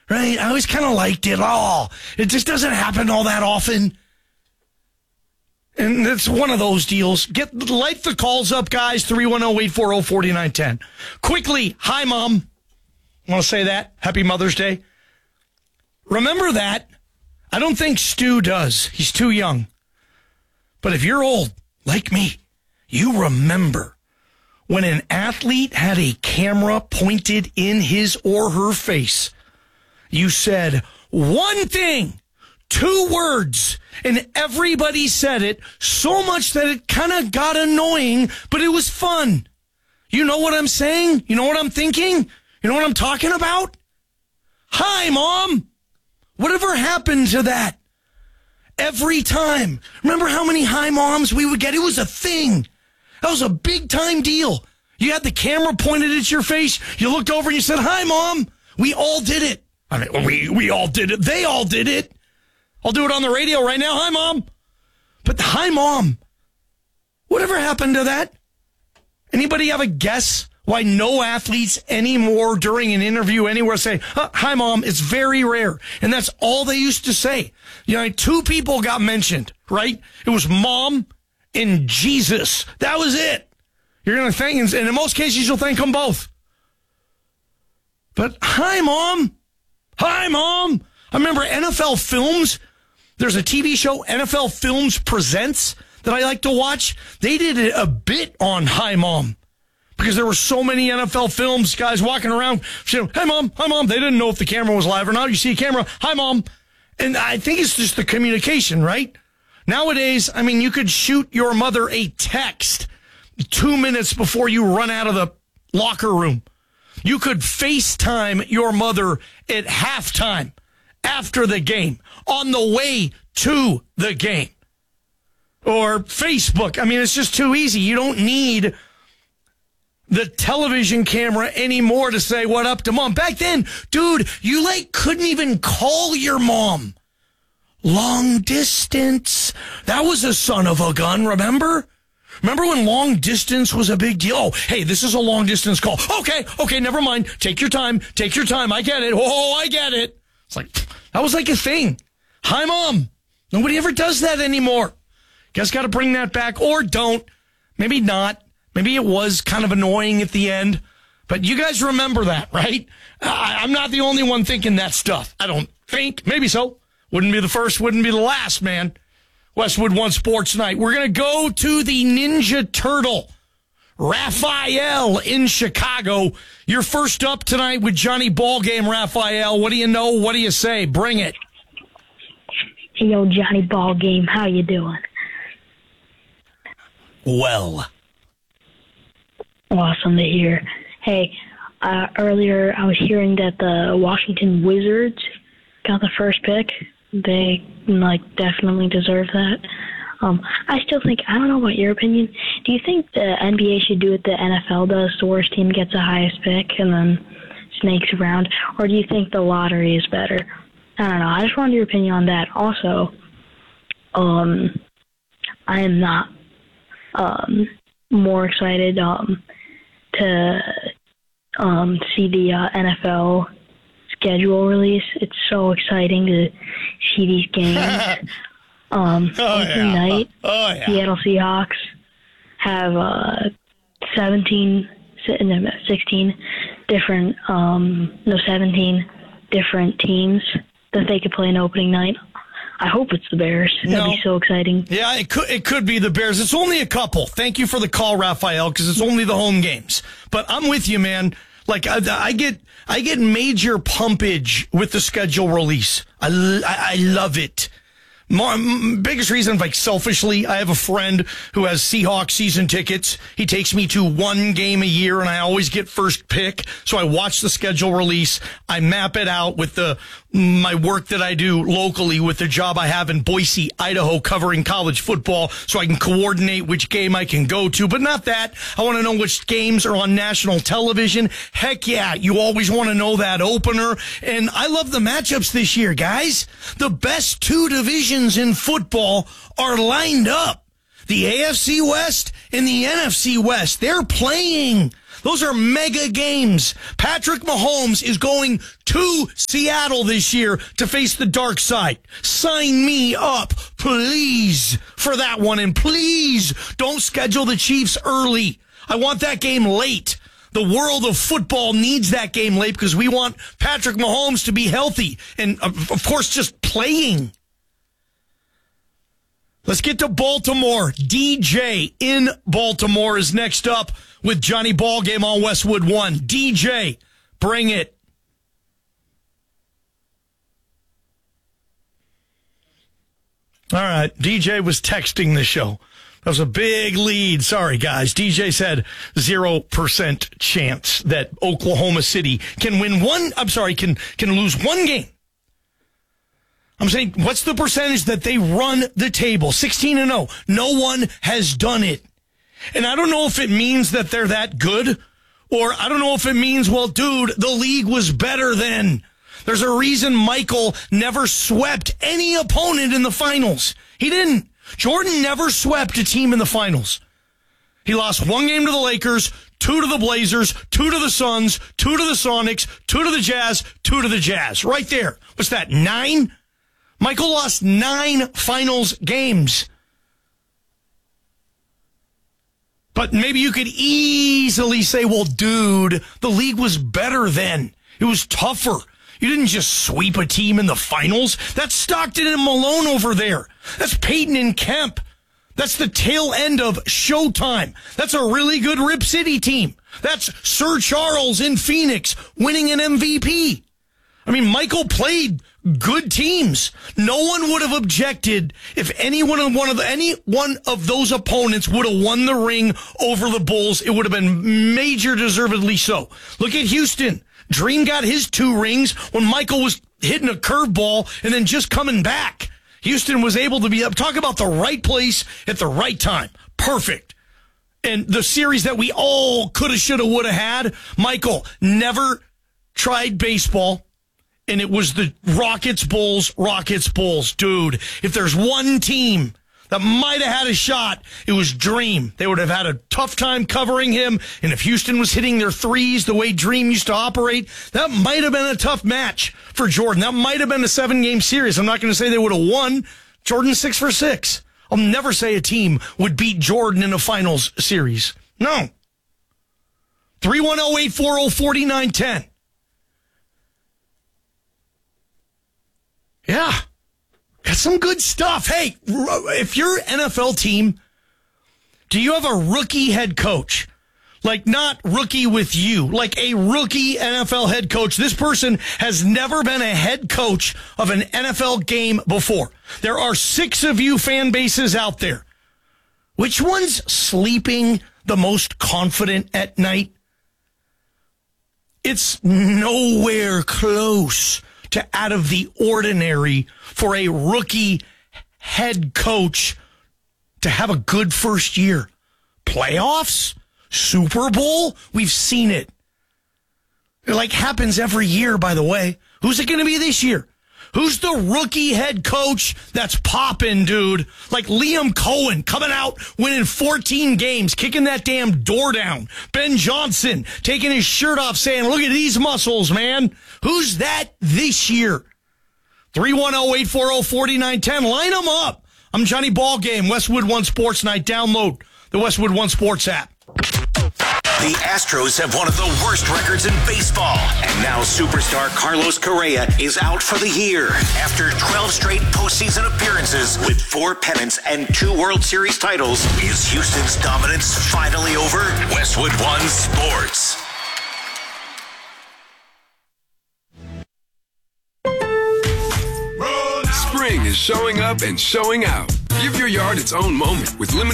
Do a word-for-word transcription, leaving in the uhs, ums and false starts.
right? I always kind of liked it. Oh, it just doesn't happen all that often. And it's one of those deals. Get light the calls up, guys. three one zero, eight four zero, four nine one zero. Quickly, hi, Mom. Want to say that? Happy Mother's Day. Remember that. I don't think Stu does. He's too young. But if you're old, like me, you remember when an athlete had a camera pointed in his or her face. You said one thing, two words, and everybody said it so much that it kind of got annoying, but it was fun. You know what I'm saying? You know what I'm thinking? You know what I'm talking about? Hi, Mom. Whatever happened to that? Every time. Remember how many hi, Moms we would get? It was a thing. That was a big time deal. You had the camera pointed at your face. You looked over and you said, hi, Mom. We all did it. I mean, we, we all did it. They all did it. I'll do it on the radio right now. Hi, Mom. But hi, Mom. Whatever happened to that? Anybody have a guess why no athletes anymore during an interview anywhere say, hi, Mom? It's very rare. And that's all they used to say. You know, two people got mentioned, right? It was Mom and Jesus. That was it. You're going to thank, and in most cases, you'll thank them both. But hi, Mom. Hi, Mom. I remember N F L Films. There's a T V show, N F L Films Presents, that I like to watch. They did a bit on Hi, Mom. Because there were so many N F L Films, guys walking around saying, hi, Mom, hi, Mom. They didn't know if the camera was live or not. You see a camera, hi, Mom. And I think it's just the communication, right? Nowadays, I mean, you could shoot your mother a text two minutes before you run out of the locker room. You could FaceTime your mother at halftime, after the game, on the way to the game. Or Facebook. I mean, it's just too easy. You don't need the television camera anymore to say what up to Mom. Back then, dude, you like couldn't even call your mom. Long distance. That was a son of a gun, remember? Remember when long distance was a big deal? Oh, hey, this is a long distance call. Okay, okay, never mind. Take your time. Take your time. I get it. Oh, I get it. It's like, that was like a thing. Hi, Mom. Nobody ever does that anymore. Guess got to bring that back, or don't. Maybe not. Maybe it was kind of annoying at the end, but you guys remember that, right? I, I'm not the only one thinking that stuff. I don't think. Maybe so. Wouldn't be the first, wouldn't be the last, man. Westwood One Sports Night. We're going to go to the Ninja Turtle, Raphael in Chicago. You're first up tonight with Johnny Ballgame, Raphael. What do you know? What do you say? Bring it. Hey, yo, Johnny Ballgame. How you doing? Well. Awesome to hear. Hey, uh, earlier I was hearing that the Washington Wizards got the first pick. They, like, definitely deserve that. Um, I still think, I don't know about your opinion, do you think the N B A should do what the N F L does, the worst team gets the highest pick and then snakes around, or do you think the lottery is better? I don't know. I just wanted your opinion on that. Also, um, I am not um, more excited um, to um, see the uh, N F L schedule release. It's so exciting to see these games. um, oh, opening yeah. night, oh, yeah. Seattle Seahawks have uh, seventeen, no, sixteen different, um, no, seventeen different teams that they could play in opening night. I hope it's the Bears. That'd no. be so exciting. Yeah, it could it could be the Bears. It's only a couple. Thank you for the call, Raphael, because it's only the home games. But I'm with you, man. Like I, I get I get major pumpage with the schedule release. I, I, I love it. More, biggest reason, like selfishly, I have a friend who has Seahawks season tickets. He takes me to one game a year, and I always get first pick. So I watch the schedule release. I map it out with the my work that I do locally with the job I have in Boise, Idaho, covering college football, so I can coordinate which game I can go to. But not that. I want to know which games are on national television. Heck yeah, you always want to know that opener. And I love the matchups this year, guys. The best two divisions in football are lined up. The A F C West and the N F C West. They're playing. Those are mega games. Patrick Mahomes is going to Seattle this year to face the dark side. Sign me up, please, for that one. And please don't schedule the Chiefs early. I want that game late. The world of football needs that game late because we want Patrick Mahomes to be healthy and, of course, just playing. Let's get to Baltimore. D J in Baltimore is next up with Johnny Ballgame on Westwood One. D J, bring it. All right, D J was texting the show. That was a big lead. Sorry, guys. D J said zero percent chance that Oklahoma City can win one, I'm sorry, can, can lose one game. I'm saying, what's the percentage that they run the table? sixteen and oh. No one has done it. And I don't know if it means that they're that good, or I don't know if it means, well, dude, the league was better then. There's a reason Michael never swept any opponent in the finals. He didn't. Jordan never swept a team in the finals. He lost one game to the Lakers, two to the Blazers, two to the Suns, two to the Sonics, two to the Jazz, two to the Jazz. Right there. What's that, nine? Michael lost nine finals games. But maybe you could easily say, well, dude, the league was better then. It was tougher. You didn't just sweep a team in the finals. That's Stockton and Malone over there. That's Peyton and Kemp. That's the tail end of Showtime. That's a really good Rip City team. That's Sir Charles in Phoenix winning an M V P. I mean, Michael played good teams. No one would have objected if any one of one of the, any one of those opponents would have won the ring over the Bulls. It would have been major deservedly so. Look at Houston. Dream got his two rings when Michael was hitting a curveball and then just coming back. Houston was able to be up. Talk about the right place at the right time. Perfect. And the series that we all could have, should have, would have had, Michael never tried baseball. And it was the Rockets, Bulls, Rockets, Bulls. Dude, if there's one team that might have had a shot, it was Dream. They would have had a tough time covering him. And if Houston was hitting their threes the way Dream used to operate, that might have been a tough match for Jordan. That might have been a seven-game series. I'm not going to say they would have won. Jordan's six for six. I'll never say a team would beat Jordan in a finals series. No. three one zero, eight four zero, four nine one zero. Yeah, got some good stuff. Hey, if you're an N F L team, do you have a rookie head coach? Like, not rookie with you, like a rookie N F L head coach. This person has never been a head coach of an N F L game before. There are six of you fan bases out there. Which one's sleeping the most confident at night? It's nowhere close to out of the ordinary for a rookie head coach to have a good first year. Playoffs? Super Bowl? We've seen it. It like happens every year, by the way. Who's it going to be this year? Who's the rookie head coach that's popping, dude? Like Liam Cohen coming out, winning fourteen games, kicking that damn door down. Ben Johnson taking his shirt off saying, look at these muscles, man. Who's that this year? three one zero, eight four zero, four nine one zero. Line them up. I'm Johnny Ballgame, Westwood One Sports Night. Download the Westwood One Sports app. The Astros have one of the worst records in baseball. And now superstar Carlos Correa is out for the year after twelve straight postseason appearances with four pennants and two World Series titles. Is Houston's dominance finally over? Westwood One Sports. Spring is showing up and showing out. Give your yard its own moment with limited